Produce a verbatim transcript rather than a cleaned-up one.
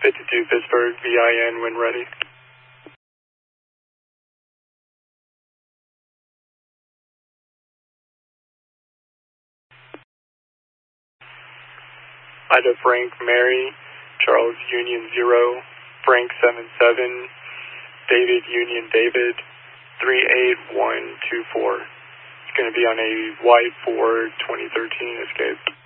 fifty-two Pittsburgh, V I N when ready. Ida Frank Mary, Charles Union zero, Frank seven seven, David Union David, three eight one two four. It's going to be on a Y four twenty thirteen escape.